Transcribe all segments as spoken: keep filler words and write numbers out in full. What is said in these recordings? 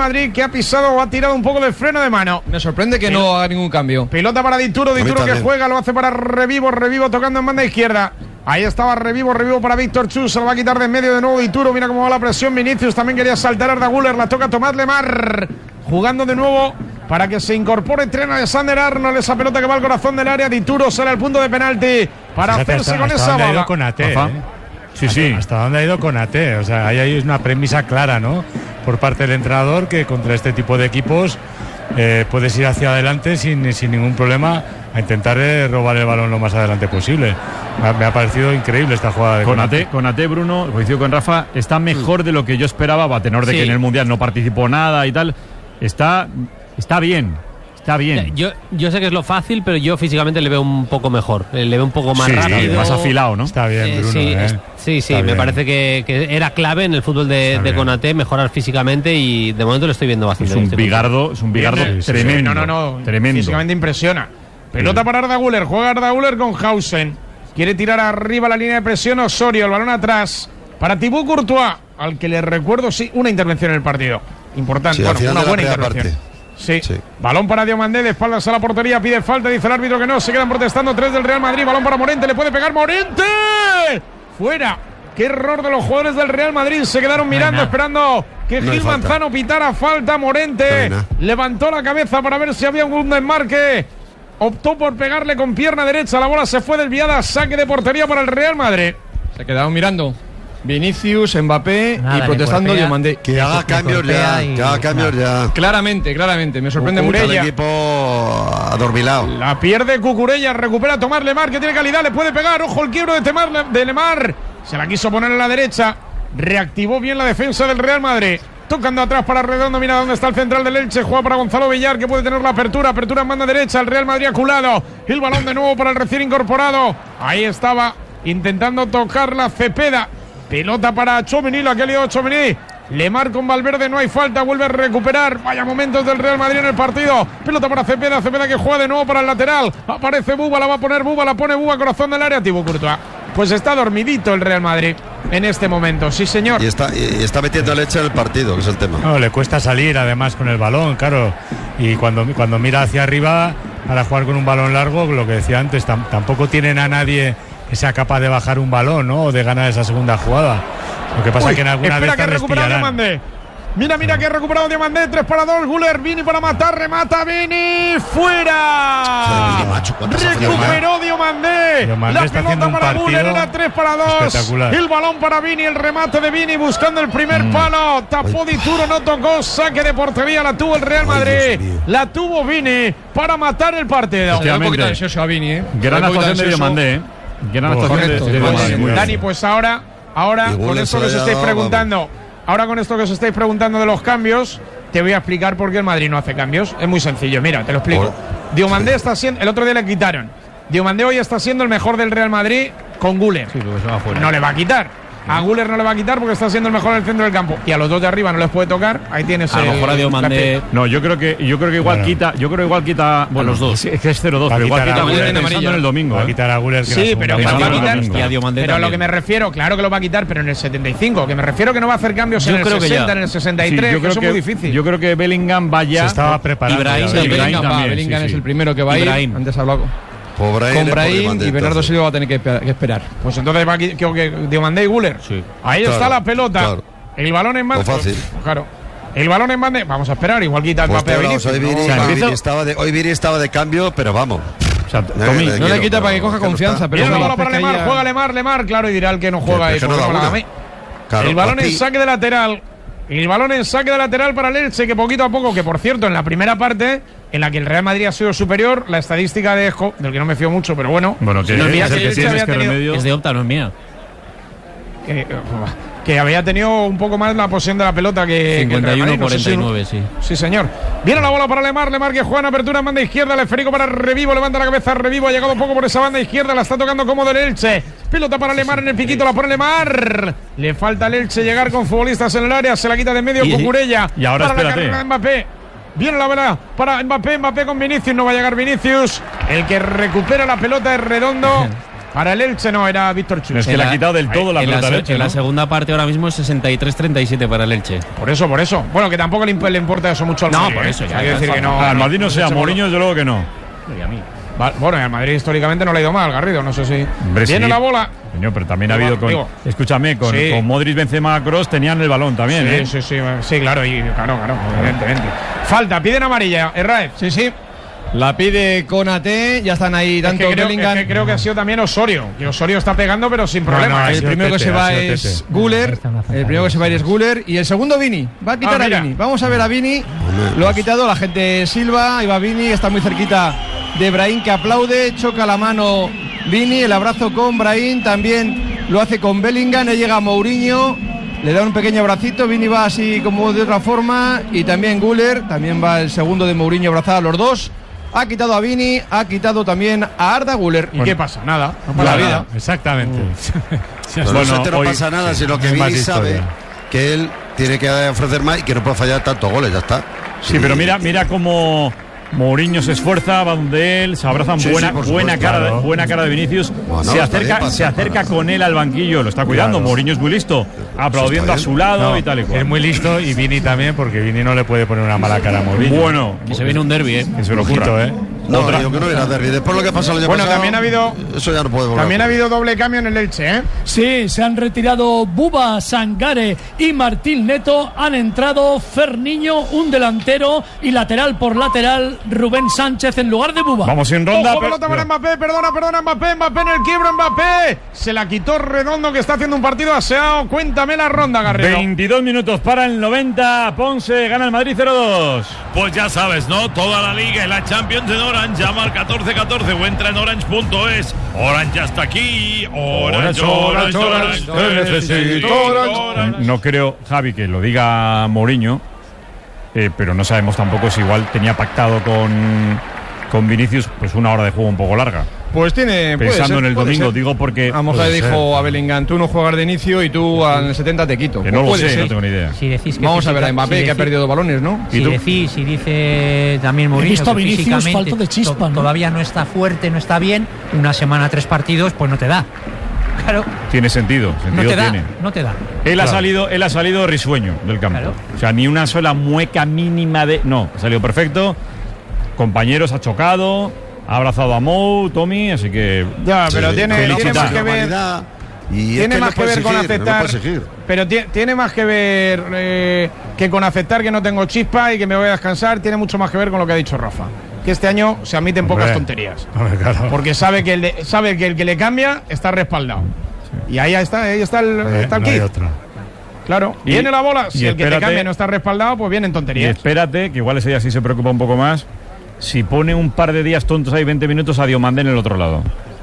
Madrid, que ha pisado o ha tirado un poco de freno de mano. Me sorprende que no haga ningún cambio. Pelota para Dituro, Dituro que juega, lo hace para Revivo, Revivo tocando en banda izquierda. Ahí estaba Revivo, Revivo para Víctor Chus, se lo va a quitar de en medio de nuevo Dituro, mira cómo va la presión, Vinicius también quería saltar a Arda Güler, la toca Tomás Lemar, jugando de nuevo para que se incorpore Trent Alexander-Arnold, esa pelota que va al corazón del área, Dituro sale al punto de penalti para Fíjate hacerse hasta, con hasta esa dónde ha ido bola. Konaté, ¿eh? Sí, hasta, sí. Hasta dónde ha ido Konaté, o sea, ahí hay una premisa clara, ¿no? Por parte del entrenador que contra este tipo de equipos eh, puedes ir hacia adelante sin, sin ningún problema a intentar eh, robar el balón lo más adelante posible. Me ha, me ha parecido increíble esta jugada de Konaté. Konaté, Bruno, coincido con Rafa, está mejor de lo que yo esperaba, a tenor de Sí. que en el Mundial no participó nada y tal. Está, está bien, está bien. Yo, yo sé que es lo fácil, pero yo físicamente le veo un poco mejor. Le veo un poco más Sí, rápido. más afilado, ¿no? Está bien, Eh, Bruno. sí, ¿eh? es- sí, sí, Está me bien. parece que, que era clave en el fútbol de, Está de bien. Konaté mejorar físicamente y de momento lo estoy viendo bastante. Es un bien. bigardo, es un bigardo Viene- tremendo. No, no, no. Tremendo. Físicamente impresiona. Pelota para Arda Güler. Juega Arda Güler con Hausen. Quiere tirar arriba la línea de presión Osorio. El balón atrás para Thibaut Courtois, al que le recuerdo, sí, una intervención en el partido. Importante. Sí, al bueno, final una de la buena primera intervención. parte. Sí. Sí. Balón para Diomandé, de espaldas a la portería, pide falta, dice el árbitro que no, se quedan protestando tres del Real Madrid, balón para Morente, le puede pegar Morente. Fuera. Qué error de los jugadores del Real Madrid, se quedaron mirando, esperando que No hay Gil falta. Manzano pitara falta. No Morente hay nada. levantó la cabeza para ver si había un desmarque. Optó por pegarle con pierna derecha, la bola se fue desviada, saque de portería para el Real Madrid. Se quedaron mirando Vinicius, Mbappé Nada, y le protestando golpea. Diomandé. Que haga cambios ya, y- que haga cambios ya. Claramente, claramente. Me sorprende Cucurella. mucho. El equipo adormilado. La pierde Cucurella, recupera Tomás Lemar, que tiene calidad, le puede pegar. Ojo el quiebro de, Temar, de Lemar. Se la quiso poner en la derecha. Reactivó bien la defensa del Real Madrid. Tocando atrás para Redondo, mira dónde está el central del Elche. Juega para Gonzalo Villar, que puede tener la apertura. Apertura en banda derecha, el Real Madrid aculado. El balón de nuevo para el recién incorporado. Ahí estaba intentando tocar la Cepeda. Pelota para Tchouaméni, la que ha liado Tchouaméni. Lemar con Valverde, no hay falta, vuelve a recuperar. Vaya momentos del Real Madrid en el partido. Pelota para Cepeda, Cepeda que juega de nuevo para el lateral. Aparece Buba, la va a poner Buba, la pone Buba, corazón del área, Thibaut Courtois. Pues está dormidito el Real Madrid en este momento, sí señor. Y está, y está metiendo leche en el partido, que es el tema. No, le cuesta salir además con el balón, claro. Y cuando, cuando mira hacia arriba para jugar con un balón largo, lo que decía antes, tam- tampoco tienen a nadie que sea capaz de bajar un balón, ¿no? O de ganar esa segunda jugada. Lo que pasa Uy, es que en alguna espera de que ha estas les recuperado pillarán. Diomandé. Mira, mira que ha recuperado Diomandé. tres para dos. Guler, Vini para matar. Remata Vini. ¡Fuera! Joder, macho, ¿cuántas ha fallado? Recuperó Diomandé. Diomandé La está pelota haciendo un para Guler partido era tres para dos. espectacular. El balón para Vini. El remate de Vini buscando el primer Mm. palo. Tapó Dituro, no tocó. Saque de portería. La tuvo el Real Ay, Madrid. Dios mío. La tuvo Vini para matar el partido. Le da un poquito Efectivamente. ansioso a Vini, ¿eh? Gran Le da un poquito actuación de ansioso. Diomandé, ¿eh? Gran Oh, actuación de, correcto, de pues, Diomandé, muy bien. Dani, pues ahora, ahora Y con Guller esto se que os le ha estáis dado, preguntando, ahora con esto que os estáis preguntando de los cambios, te voy a explicar por qué el Madrid no hace cambios. Es muy sencillo, mira, te lo explico. Por- Diomandé está siendo, el otro día le quitaron. Diomandé hoy está siendo el mejor del Real Madrid con Guller. Sí, porque se va fuera. No le va a quitar. A Guller no le va a quitar porque está siendo el mejor en el centro del campo. Y a los dos de arriba no les puede tocar. Ahí tienes A lo el mejor a Diomandé. No, yo creo que yo creo que igual Bueno. quita, yo creo que igual quita, bueno, los dos. Es, es que es cero dos, Va a pero igual quitar quita a Guller Guller pensando amarilla. en el domingo, Va a ¿eh? quitar a Guller. que Sí, la pero segunda que parte va a del quitar- domingo. y a Diomandé Pero a lo también. que me refiero, claro que lo va a quitar, pero en el setenta y cinco. Que me refiero que no va a hacer cambios Yo en el creo que sesenta, ya. en el sesenta y Sí, tres. yo que creo eso que es muy difícil. yo creo que Bellingham vaya Se estaba preparando. Ibrahim ya, Sí, ¿ves? Ibrahim Bellingham, va, también, Bellingham sí, es sí. el primero que va a ir. Ibrahim. Antes hablado Por Brahim, con por Brahim Diomandé, y Bernardo entonces. Silva va a tener que, pe- que esperar. Pues entonces va aquí, que, que Diomandé y Guller. Sí. Ahí Claro, está la pelota. claro. El balón en banda. Lo fácil. Pues, claro. El balón en banda. Vamos a esperar. Igual quita el Pues papel. te hablamos, hoy Vini, O sea, hoy empiezo- Vini estaba de, hoy Vini estaba de cambio, pero vamos. O sea, No, Tommy, no, No le quiero, quita para que pero coja que no confianza, está. pero Viene la no, bola para es que Lemar. ya- Juega Lemar, Lemar. Claro, y dirá el que no juega. Que- y que por no qué da me la da a una. mí. Claro, El balón por en ti. saque de lateral. El balón en saque de lateral para el Elche, que poquito a poco, que por cierto, en la primera parte, en la que el Real Madrid ha sido superior, la estadística de Esco, del que no me fío mucho, pero bueno. bueno, que no, es mira, el que que el Elche tienes había que tenido- remedio. Es de Opta, no es mía. que, que había tenido un poco más la posesión de la pelota que, que el Real cincuenta y uno Madrid, no sé si- cuarenta y nueve, sí. Sí, señor. Viene la bola para Lemar, Lemar que juega en apertura en banda izquierda, el esférico para Revivo, levanta la cabeza Revivo, ha llegado poco por esa banda izquierda, la está tocando cómodo el Elche. Pelota para Lemar en el piquito, la pone Lemar. Le falta al Elche llegar con futbolistas en el área, se la quita de en medio Y- Cucurella. y ahora para la espérate. carrera de Mbappé. Viene la bola para Mbappé, Mbappé con Vinicius, no va a llegar Vinicius. El que recupera la pelota es Redondo. Para el Elche no, era Víctor Chus. Es que le ha quitado del todo la en pelota la, al Elche, en ¿no? la segunda parte ahora mismo es sesenta y tres treinta y siete para el Elche. Por eso, por eso. Bueno, que tampoco le, imp- le importa eso mucho al No, Madrid. por ¿eh? eso, ya, Hay que ya, decir que no. Ah, el Madrid no no sea se Mourinho, desde luego que no. Y a mí. Va- Bueno, al Madrid históricamente no le ha ido mal, Garrido, no sé si. Hombre, Viene sí. la bola. Señor, pero también ha Digo, habido con. digo. Escúchame, con, Sí. con Modric, Benzema, Kroos tenían el balón también, Sí, ¿eh? sí, sí, sí, claro, y claro, claro, evidentemente. Falta, piden amarilla, Herrera. Sí, sí. La pide Konate, ya están ahí Es tanto que, creo, es Bellingham. que creo que ha sido también Osorio. Que Osorio está pegando, pero sin No, problema. no, ¿eh? ha El sido primero que Tete, se va ha sido es Tete. Güler. Esta no hace El falta. primero que se va a ir es Güler. Y el segundo Vini. Va a quitar Ah, a mira. Vini. Vamos a ver a Vini. Lo ha quitado la gente Silva. Ahí va Vini. Está muy cerquita de Brahim, que aplaude. Choca la mano Vini. El abrazo con Brahim. También lo hace con Bellingham. Ahí llega Mourinho. Le da un pequeño abracito. Vini va así como de otra forma. Y también Güler. También va el segundo de Mourinho abrazado a los dos. Ha quitado a Vini. Ha quitado también a Arda Güler. ¿Y qué pasa? Nada. No La pasa vida. nada. Exactamente. Pero Bueno, no, no hoy- pasa nada, sí, sino que es más Vini sabe historia. que él tiene que ofrecer más y que no puede fallar tantos goles, ya está. Sí, pero mira, mira cómo Mourinho se esfuerza, va donde él, se abrazan, Sí, buena, sí, por supuesto, buena, cara, claro. buena cara de Vinicius, Bueno, se está acerca, bien, pasa se acerca nada. con él al banquillo, lo está cuidando, Claro. Mourinho es muy listo, aplaudiendo a bien. su lado No, y tal y cual. es muy listo y Vini también, porque Vini no le puede poner una mala cara a Mourinho. Bueno, Que se viene un derbi, ¿eh? que se lo Ojito, ocurra. ¿eh? No, Otra- digo que no era derbi. Después lo que pasó el año Bueno, pasado, también ha habido- Eso ya no puede volver. También a ha ocurrir. habido doble cambio en el Elche, ¿eh? Sí, se han retirado Buba, Sangare y Martín Neto. Han entrado Ferniño, un delantero, y lateral por lateral Rubén Sánchez en lugar de Buba. Vamos sin ronda. Ojo, pero- pelota para Mbappé, perdona, perdona, Mbappé, Mbappé en el quiebro, Mbappé. Se la quitó Redondo, que está haciendo un partido aseado. Cuéntame la ronda, Garrido. veintidós minutos para el noventa, Ponce gana el Madrid cero dos. Pues ya sabes, ¿no? Toda la liga y la Champions en Orange. Llama al catorce catorce o entra en orange punto es. Orange ya está aquí. Orange, Orange, Orange. te necesito, Orange. No creo, Javi, que lo diga Mourinho, eh, pero no sabemos tampoco si igual tenía pactado con, con Vinicius pues una hora de juego un poco larga. Pues tiene. puede Pensando ser, en el puede domingo, ser. digo porque... A lo mejor Puede le ser. dijo a Bellingham: tú no juegas de inicio y tú al setenta te quito. Que no lo Puede sé, ser. no tengo ni idea. Si decís que Vamos a ver a física- Mbappé, si que ha decís- perdido dos balones, ¿no? Si tú? decís, si dice también Mourinho visto a que Vinicius, físicamente falto de chispa, to- ¿no? todavía no está fuerte, no está bien, una semana, tres partidos, pues no te da. Claro, Tiene sentido, no sentido te da, tiene. no te da. Él ha salido, él ha salido risueño del campo. Claro. O sea, ni una sola mueca mínima de. No, ha salido perfecto. Compañeros ha chocado, ha abrazado a Mou, Tommy, así que. Ya, pero Sí, tiene, felicidades. tiene más que ver. Normalidad, y es Tiene que más no que puede ver con exigir, no aceptar. puede exigir. Pero ti- tiene más que ver eh, que con aceptar que no tengo chispa y que me voy a descansar. Tiene mucho más que ver con lo que ha dicho Rafa. Que este año se admiten pocas Hombre. tonterías. Hombre, claro. Porque sabe que el, de- sabe que el que le cambia está respaldado. Y ahí está, ahí está el, Eh, está el no hay kit. otra. Claro. Y- Viene la bola. Si y el que te espérate- cambia no está respaldado, pues vienen Y tonterías. espérate, que igual ese día sí se preocupa un poco más. Si pone un par de días tontos ahí, veinte minutos a Diomandé en el otro lado.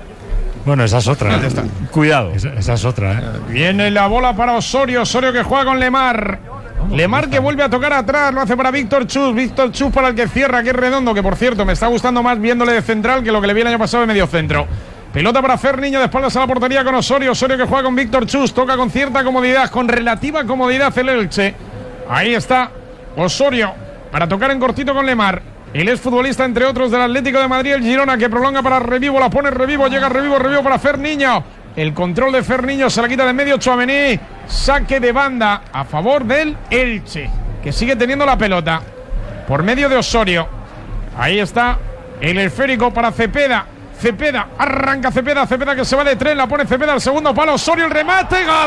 Bueno, esa es otra. ¿eh? Cuidado. Esa, esa es otra, ¿eh? Viene la bola para Osorio. Osorio que juega con Lemar. Lemar que vuelve a tocar atrás. Lo hace para Víctor Chus. Víctor Chus para el que cierra, que es Redondo. Que por cierto, me está gustando más viéndole de central que lo que le vi el año pasado de medio centro. Pelota para Ferniño, de espaldas a la portería con Osorio. Osorio que juega con Víctor Chus. Toca con cierta comodidad, con relativa comodidad el Elche. Ahí está Osorio para tocar en cortito con Lemar. El exfutbolista, entre otros, del Atlético de Madrid, el Girona, que prolonga para Revivo, la pone Revivo, llega Revivo, Revivo para Ferniño. El control de Ferniño se la quita de medio Tchouaméni. Saque de banda a favor del Elche, que sigue teniendo la pelota por medio de Osorio. Ahí está el esférico para Cepeda. Cepeda, arranca Cepeda, Cepeda que se va de tren, la pone Cepeda al segundo palo, Osorio el remate, gol.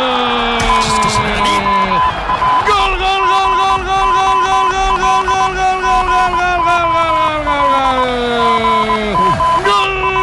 Gol, gol, gol, gol, gol, gol, gol, gol, gol, gol, gol, gol, gol, gol, gol, gol, gol,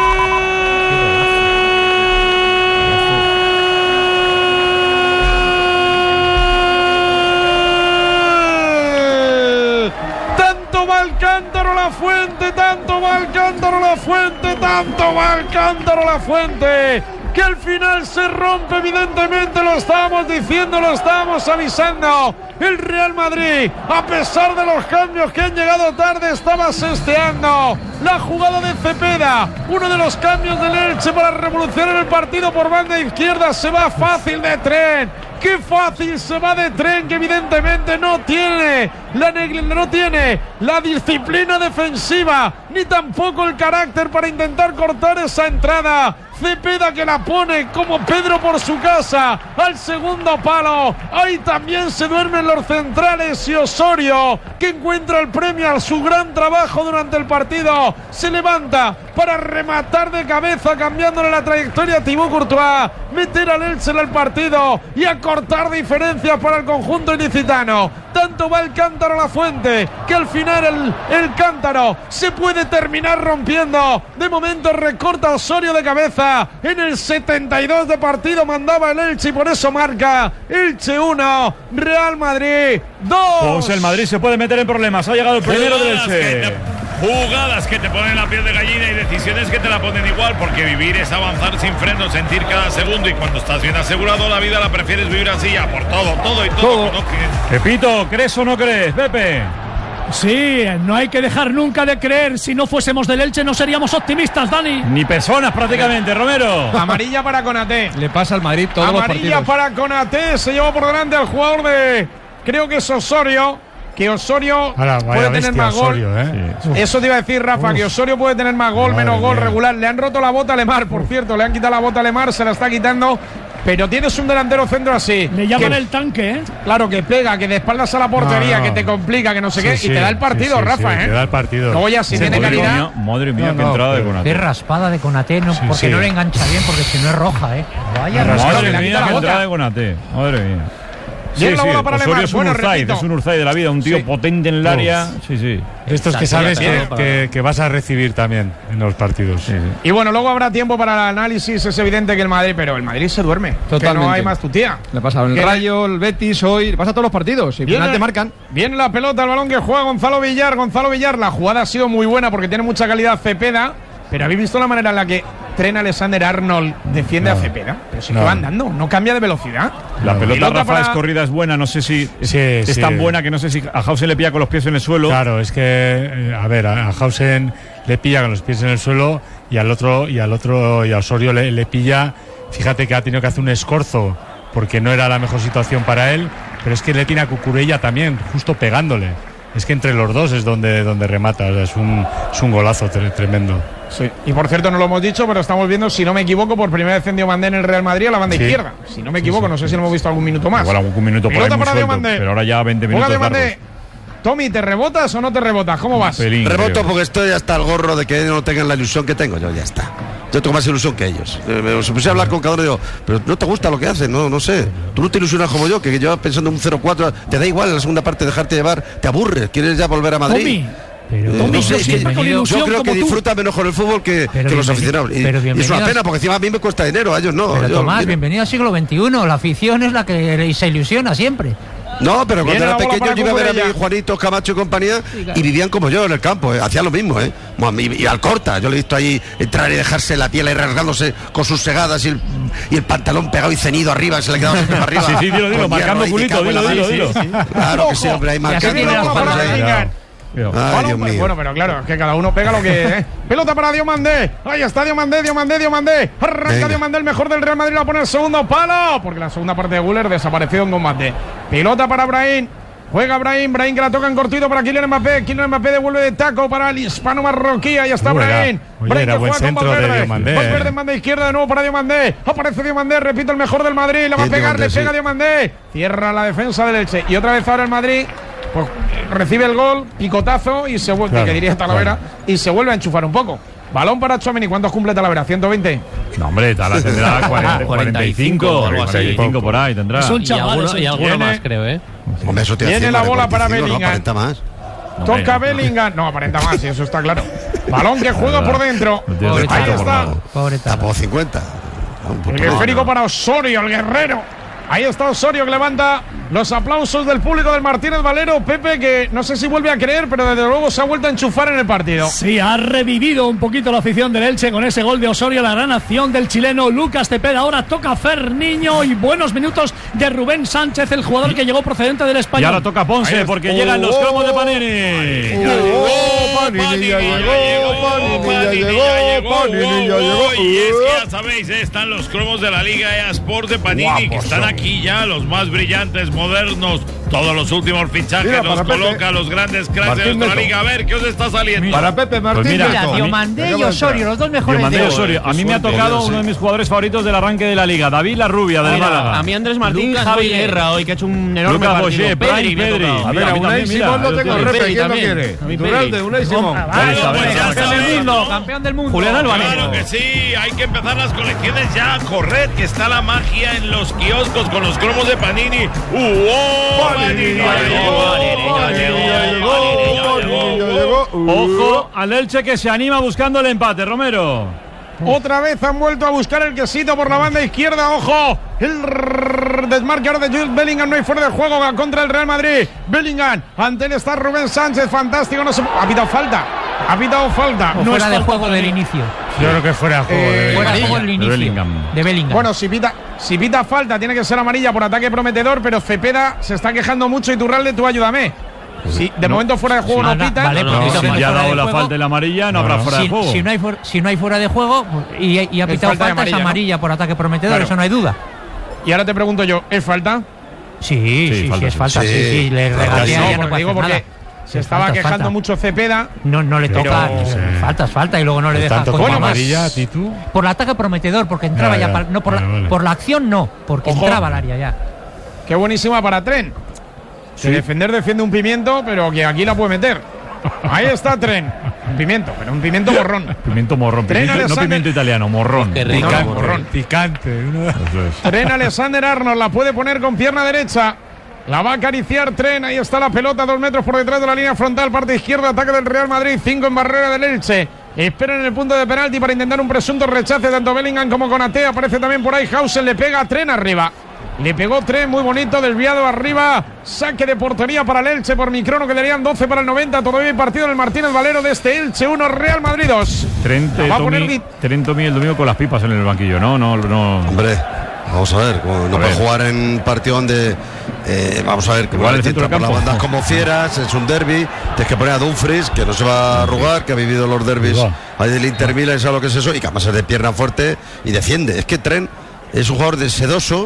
gol. Tanto va el cántaro la fuente, tanto va el cántaro la fuente, tanto va el cántaro la fuente, que al final se rompe, evidentemente, lo estábamos diciendo, lo estábamos avisando. El Real Madrid, a pesar de los cambios que han llegado tarde, estaba sesteando la jugada de Cepeda. Uno de los cambios del Elche para revolucionar el partido por banda izquierda. Se va fácil de tren. ¡Qué fácil se va de tren! Que evidentemente no tiene la, negli- no tiene la disciplina defensiva, ni tampoco el carácter para intentar cortar esa entrada. Cepeda que la pone como Pedro por su casa al segundo palo. Ahí también se duermen los centrales y Osorio, que encuentra el premio a su gran trabajo durante el partido. Se levanta para rematar de cabeza, cambiándole la trayectoria a Thibaut Courtois, meter al Elche en el partido y acortar diferencias para el conjunto ilicitano. Tanto va el cántaro a la fuente que al final el, el cántaro se puede terminar rompiendo. De momento recorta Osorio de cabeza. En el setenta y dos de partido mandaba el Elche y por eso marca Elche uno, Real Madrid dos. Pues el Madrid se puede meter en problemas. Ha llegado el primero del Elche. Jugadas que te ponen la piel de gallina y decisiones que te la ponen igual, porque vivir es avanzar sin freno, sentir cada segundo, y cuando estás bien asegurado la vida la prefieres vivir así, ya por todo, todo y todo. Todo. todo. Pepito, ¿crees o no crees, Pepe? Sí, no hay que dejar nunca de creer. Si no fuésemos del Elche no seríamos optimistas, Dani. Ni personas prácticamente, Romero. Amarilla para Konaté. Le pasa al Madrid todos los partidos. Amarilla para Konaté. Se llevó por delante al jugador de, creo que es Osorio. Que Osorio Ahora, puede tener bestia, más gol. Osorio, ¿eh? Sí. Eso te iba a decir, Rafa, Uf. que Osorio puede tener más gol, Madre menos gol mía. regular. Le han roto la bota a Lemar, por cierto. Le han quitado la bota a Lemar, se la está quitando. Pero tienes un delantero centro así. Le llaman que, el tanque, ¿eh? Claro, que pega, que de espaldas a la portería, no, no. que te complica, que no sé sí, qué. Sí, y te da el partido, sí, sí, Rafa, sí, ¿eh? Te da el partido. Luego ya si sí, tiene madre calidad. Mía, madre mía, no, qué no, entrada de pero, Konaté. Qué raspada de Konaté, no, Sí, porque sí. no le engancha bien, porque si no es roja, ¿eh? Vaya Madre raspada, que le mía, quita la qué bota. entrada de Konaté. Madre mía. Sí, Bien la sí, bola para Osorio Lemar. es un Bueno, Urzaiz, repito. es un Urzaiz de la vida, un tío Sí. potente en el área. Sí, sí. Estos que sabes que, que, que vas a recibir también en los partidos. Sí, sí. Y bueno, luego habrá tiempo para el análisis. Es evidente que el Madrid, pero el Madrid se duerme. Totalmente. Que no hay más tu tía. Le pasa al Que- Rayo, el Betis, hoy. Le pasa a todos los partidos. Y al final te marcan. Viene la pelota, el balón que juega Gonzalo Villar. Gonzalo Villar, la jugada ha sido muy buena porque tiene mucha calidad Cepeda. Pero habéis visto la manera en la que Trent Alexander-Arnold defiende No. a Cepeda. Pero si No. que va andando, no cambia de velocidad. La pelota, Pelota Rafa, para- es corrida, es buena. No sé si es, Sí, es sí. tan buena que no sé si a Hausen le pilla con los pies en el suelo. Claro, es que, eh, a ver, a a Hausen le pilla con los pies en el suelo y al otro, y al otro, y a Osorio le, le pilla. Fíjate que ha tenido que hacer un escorzo porque no era la mejor situación para él, pero es que le tiene a Cucurella también, justo pegándole. Es que entre los dos es donde, donde remata. O sea, es un, es un golazo tre- tremendo. Sí. Y por cierto, no lo hemos dicho, pero estamos viendo, si no me equivoco, por primera vez en Diomandé en el Real Madrid a la banda Sí. izquierda. Si no me equivoco, no sé si lo hemos visto algún minuto más. Igual algún minuto por ahí Pelota muy para suelto, Diomandé. pero ahora ya veinte Juega minutos Diomandé. largos. Tommy, ¿te rebotas o no te rebotas? ¿Cómo vas? Pelín, Reboto creo. porque estoy hasta el gorro de que no tengan la ilusión que tengo yo, ya está. Yo tengo más ilusión que ellos. Eh, me- Se puse a hablar con cada uno y digo, pero no te gusta lo que hacen, no, no sé. Tú no te ilusionas como yo, que yo pensando en un cero cuatro, te da igual en la segunda parte dejarte llevar, te aburres, quieres ya volver a Madrid. Tommy, Pero, Eh, Tommy, no sé, yo es siempre que con yo ilusión creo que como tú. disfruta menos con el fútbol que, Pero que los bienveni- aficionados. Y, pero y es una bienvenidos- pena, porque encima a mí me cuesta dinero, a ellos no. pero Yo- Tomás, yo- bienvenido al siglo veintiuno. La afición es la que se ilusiona siempre. No, pero Viene cuando era la bola pequeño para yo iba a ver a Cucurella. mi Juanito, Camacho y compañía y vivían como yo en el campo, eh, hacían lo mismo, ¿eh? Bueno, Y, y al corta, yo le he visto ahí entrar y dejarse la piel ahí rasgándose con sus segadas y el, y el pantalón pegado y ceñido arriba, se le quedaba siempre para arriba. Sí, sí, dilo, dilo, con marcando hierro ahí, culito, me cago en la dilo, mar. dilo, Sí, dilo. sí, sí. Claro que sí, hombre, ahí marcando. tiene la las espalda cosas ahí. Bellingham. Cuidado. Ay, Balón Dios para- mío. Bueno, pero claro, es que cada uno pega lo que. ¿eh? Pelota para Diomandé. Ahí está Diomandé, Diomandé, Diomandé. Arranca Venga. Diomandé, el mejor del Real Madrid. La pone el segundo palo. Porque la segunda parte de Guller desapareció en combate. Pelota para Brahim. Juega Brahim, Brahim que la toca en cortito para Kylian Mbappé. Kylian Mbappé devuelve de taco para el hispano marroquí. Ahí está Uy, era- Brahim. oye, Brahim era que buen juega con centro de Valverde. Diomandé, Valverde eh. en banda izquierda de nuevo para Diomandé. Aparece Diomandé, repito, el mejor del Madrid. Le va a Bien, pegar, le Diomandé, pega sí. Diomandé. Cierra la defensa del Elche. Y otra vez ahora el Madrid. Pues recibe el gol, picotazo y se vuelve, Claro, que diría Talavera, y se vuelve a enchufar un poco. Balón para Tchouaméni. ¿Cuántos cumple Talavera? ¿ciento veinte? No, hombre, Tala tendrá cuarenta, cuarenta y cinco, algo así. cuarenta y cinco por ahí tendrá. Son Y chavales. alguno, son y alguno Viene- más, creo, ¿eh? Hombre, eso te Viene hace la más de bola para cuarenta y cinco, no, Bellingham. aparenta más. Hombre, Toca no. Bellingham. No, aparenta más, y eso está claro. Balón que juega por dentro. No tiene Ahí respeto por está. nada. Pobre Tala. Tapó cincuenta. Un puto El esférico no. para Osorio, el guerrero. Ahí está Osorio que levanta los aplausos del público del Martínez Valero. Pepe, que no sé si vuelve a creer, pero desde luego se ha vuelto a enchufar en el partido. Sí, ha revivido un poquito la afición del Elche con ese gol de Osorio, la gran acción del chileno Lucas Cepeda. Ahora toca Ferniño y buenos minutos de Rubén Sánchez, el jugador que llegó procedente del Y Español. ahora toca Ponce porque llegan los cromos de Panini. Oh, Panini ya llegó, Panini ya llegó, Panini ya llegó. Y es que ya sabéis, están los cromos de la Liga E A Sports de Panini, Guapos que están son. aquí ya, los más brillantes, modernos, todos los últimos fichajes, Mira, los para Pepe. coloca los grandes cracks Martín de nuestra Neto. liga. A ver, ¿qué os está saliendo? Para Pepe Martín. Pues mira, Mira, a mí- Diomandé y Osorio, los dos mejores Diomandé de y hoy. Osorio. A mí me ha Suerte, tocado sí. uno de mis jugadores favoritos del arranque de la liga, David La Rubia, del Málaga. A mí Andrés Martín, Luis Javi Javier. Guerra hoy, que ha hecho un enorme Lucas partido. Boyer, Pedri, Brian me ha Pedri. tocado. A ver, Mira, a a mí Unai también, mira, Simón lo yo tengo tengo- repe, Pedri ¿quién lo también. quiere? A mí Iturralde, Pedri. Unai Simón. Bueno, Vamos, pues ya Campeón del sabéis, mundo, ¿no? campeón del mundo. Julián Álvarez. Claro que sí, hay que empezar las colecciones ya. Corred, que está la magia en los kioscos con los cromos de Panini. ¡Uh! Panini ya Panini llegó, ya Panini ya llegó, Panini ya Panini ya llegó. llegó. Ojo al Elche que se anima buscando el empate, Romero. Otra vez han vuelto a buscar el quesito por la banda izquierda. ¡Ojo! El r- desmarque ahora de Jude Bellingham. No hay fuera de juego contra el Real Madrid. Bellingham. Ante él está Rubén Sánchez. Fantástico. No se... Ha pitado falta. Ha pitado falta. O No fuera es de falta juego para del mí. inicio. Yo creo que fuera de juego. Eh, de- Fuera de juego del de inicio. Bellingham. De Bellingham. Bueno, si pita, si pita falta, tiene que ser amarilla por ataque prometedor, pero Cepeda se está quejando mucho. Iturralde, tú ayúdame. Si de No. momento fuera de juego Ah, no no, pita. vale, No, porque si fuera ya ha de dado la juego- falta y la amarilla, no No, habrá no. fuera de si, juego. si no hay fuera, si no hay fuera de juego pues, y, y ha Es pitado falta de falta, es amarilla, ¿no? amarilla por ataque prometedor, Claro. eso no hay duda. Y ahora te pregunto yo, ¿es falta? Sí, sí, sí, falta, es sí. falta, sí, Sí. sí, le Falta, regatea, sí. ya No, no porque puede digo hacer porque nada. se Sí, estaba falta, quejando falta. mucho Cepeda. No, no le Pero- toca, Sí. falta, es falta y luego no le deja. Tanto continuar. como Bueno, amarilla, pues- Titu. Por el ataque prometedor, porque entraba Ya, ya, ya. pa- no por, Vale, la, vale. por la acción no, porque Ojo. entraba al área ya. Qué buenísima para Tren. Que defender defiende un pimiento, pero que aquí la puede meter. Ahí está Tren. Un pimiento, pero un pimiento morrón. Pimiento morrón, Tren pimiento- no Alexander- pimiento italiano, morrón. Qué rico. Picante, Morrón, picante. uno- Eso es. Tren Alexander Arnold la puede poner con pierna derecha. La va a acariciar Tren. Ahí está la pelota, dos metros por detrás de la línea frontal. Parte izquierda, ataque del Real Madrid. Cinco en barrera del Elche. Esperan en el punto de penalti para intentar un presunto rechace tanto Bellingham como Konaté. Aparece también por ahí Hausen. Le pega a Tren arriba. Le pegó Tren, muy bonito, desviado arriba. Saque de portería para el Elche por microno. Quedarían doce para el noventa. Todavía hay partido en el Martínez Valero de este Elche uno, Real Madrid dos. Trent, eh, La va a poner Tommy, Di- Trent Tommy el domingo con las pipas en el banquillo, ¿no? No, no. Hombre, vamos a ver, como no A puede ver. jugar en partido donde eh, vamos a ver que Igual igual el centro entra del por las campo. bandas como fieras, es un derby, tienes que poner a Dumfries, que no se va a arrugar, que ha vivido los derbis Igual. ahí del Inter Milan, sabe lo que es eso, y que además es de pierna fuerte y defiende. Es que Trent es un jugador de sedoso,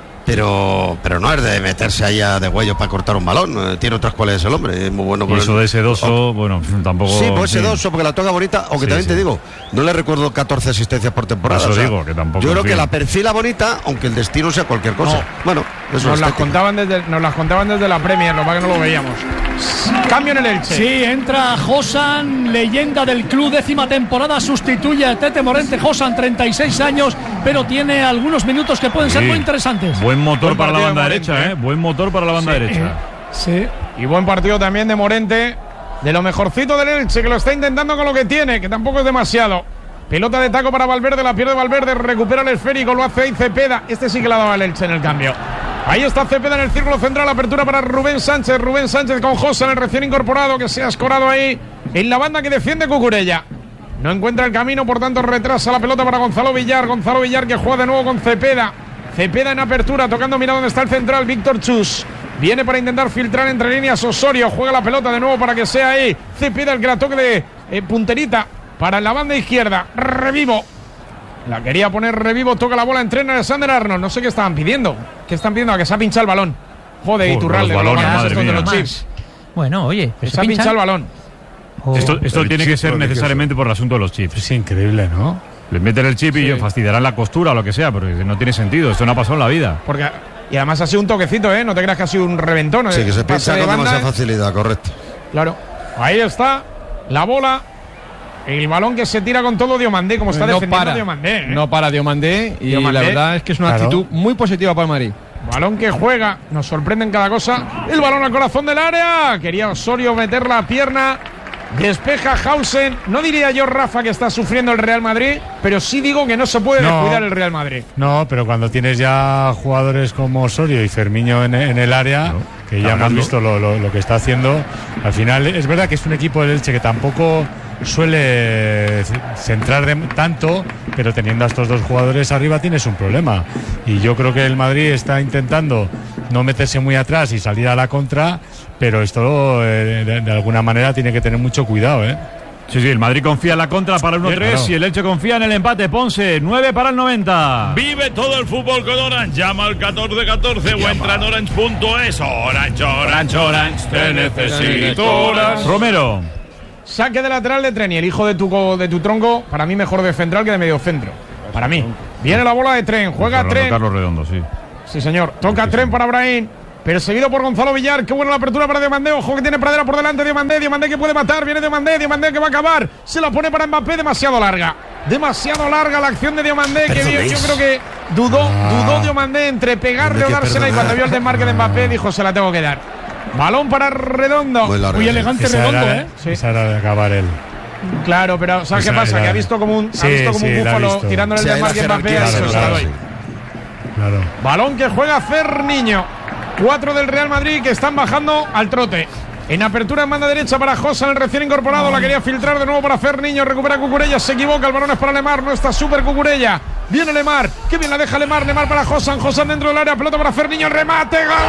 pero pero no es de meterse allá de huello para cortar un balón, eh, tiene otras cualidades el hombre, es muy bueno Y con eso el- de sedoso, bueno, tampoco. Sí, pues sí. sedoso, porque la toca bonita, aunque Sí, también sí. te digo, no le recuerdo catorce asistencias por temporada. Por eso digo, que tampoco, Yo creo en que fin. la perfila bonita, aunque el destino sea cualquier cosa. No. Bueno, eso Nos es las, estética. contaban desde, nos las contaban desde la Premier, lo que no lo veíamos. Cambio en el Elche. Sí, entra Josan, leyenda del club, décima temporada, sustituye a Tete Morente. Josan, treinta y seis años, pero tiene algunos minutos que pueden ser Sí. muy interesantes. Buen motor Buen para la partido banda de derecha, Morente, ¿eh? Buen motor para la banda Sí. derecha. Sí. Y buen partido también de Morente, de lo mejorcito del Elche, que lo está intentando con lo que tiene, que tampoco es demasiado. Pelota de taco para Valverde, la pierde Valverde, recupera el esférico, lo hace ahí Cepeda. Este sí que la daba el Elche en el cambio. Ahí está Cepeda en el círculo central, apertura para Rubén Sánchez. Rubén Sánchez con Josa, el recién incorporado, que se ha escorado ahí en la banda que defiende Cucurella. No encuentra el camino, por tanto retrasa la pelota para Gonzalo Villar. Gonzalo Villar que juega de nuevo con Cepeda. Cepeda en apertura, tocando, mira dónde está el central, Víctor Chus. Viene para intentar filtrar entre líneas Osorio. Juega la pelota de nuevo para que sea ahí Cepeda el que la toque de eh, punterita para la banda izquierda. Revivo. La quería poner Revivo, toca la bola, entrena Alexander Arnold. No sé qué estaban pidiendo. ¿Qué están pidiendo? A que se ha pinchado el balón. Joder, Joder, Iturralde, los los balones, balones madre estos de mía. los Más. chips. Bueno, oye, Se ¿se ha pinchan? pinchado el balón. Oh. Esto, esto el tiene chip que ser prodigioso. necesariamente por el asunto de los chips. Es increíble, ¿no? Le meten el chip y fastidiarán la costura o lo que sea, pero no tiene sentido. Esto no ha pasado en la vida. Porque, y además ha sido un toquecito, ¿eh? No te creas que ha sido un reventón. Sí, ¿eh? que se Pase piensa de con banda. demasiada facilidad, correcto. Claro. Ahí está la bola. El balón que se tira con todo Diomandé, como está no defendiendo para, Diomandé. ¿eh? no para Diomandé y Diomandé. la verdad es que es una Claro. actitud muy positiva para el Madrid. Balón que juega, nos sorprende en cada cosa. El balón al corazón del área. Quería Osorio meter la pierna. Despeja Hausen. No diría yo, Rafa, que está sufriendo el Real Madrid, pero sí digo que no se puede No. descuidar el Real Madrid. No, pero cuando tienes ya jugadores como Osorio y Fermiño en, en el área, que ya hemos cargando. visto lo, lo- lo que está haciendo, al final es verdad que es un equipo del Elche que tampoco suele centrar de, tanto, pero teniendo a estos dos jugadores arriba tienes un problema. Y yo creo que el Madrid está intentando no meterse muy atrás y salir a la contra, pero esto eh, de, de alguna manera tiene que tener mucho cuidado, ¿eh? Sí, sí, el Madrid confía en la contra para uno tres claro. Y el Elche confía en el empate. Ponce, nueve para el noventa. Vive todo el fútbol con Orange. Llama al catorce catorce o entra en orange punto es. Orange, Orange, Orange, te necesito Orange. Romero. Saque de lateral de Tren y el hijo de tu, de tu tronco, para mí mejor de central que de medio centro. Para mí. Viene la bola de Tren, juega Tren. Carlos Redondo, sí. Sí, señor. Toca Tren para Brahim. Perseguido por Gonzalo Villar. Qué buena la apertura para Diomandé. Ojo que tiene Pradera por delante. Diomandé. Diomandé que puede matar. Viene Diomandé. Diomandé que va a acabar. Se la pone para Mbappé. Demasiado larga. Demasiado larga la acción de Diomandé. Que vio, yo creo que dudó, ah. dudó Diomandé entre pegarle o dársela. Y cuando vio el desmarque de Mbappé dijo: se la tengo que dar. Balón para Redondo. Muy, Muy elegante esa Redondo, era, ¿eh? Sí. Esa era de acabar él. Claro, pero ¿sabes qué pasa? Que ha visto como un, sí, ha visto como sí, un búfalo tirándole el sí, desmarque a Mbappé. claro, Eso claro, se la doy. sí. Claro. Balón que juega Ferniño. Cuatro del Real Madrid que están bajando al trote. En apertura en banda derecha para Josa, el recién incorporado. La quería filtrar de nuevo para Ferniño. Recupera Cucurella, se equivoca. El balón es para Lemar. No está súper Cucurella. Viene Lemar. Qué bien la deja Lemar. Lemar para Josan. Josan dentro del área. Pelota para Ferniño. Remate. Gol.